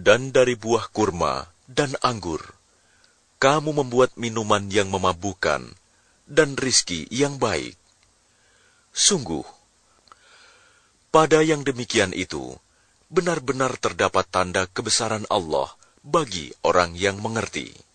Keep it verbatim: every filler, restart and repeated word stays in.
Dan dari buah kurma dan anggur, kamu membuat minuman yang memabukkan dan rizki yang baik. Sungguh, pada yang demikian itu, benar-benar terdapat tanda kebesaran Allah bagi orang yang mengerti.